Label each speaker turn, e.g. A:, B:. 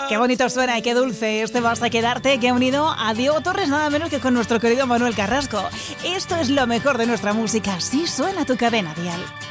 A: Qué bonito suena y qué dulce este Vas a quedarte, que ha unido a Diego Torres nada menos que con nuestro querido Manuel Carrasco. Esto es lo mejor de nuestra música, así suena tu cadena dial.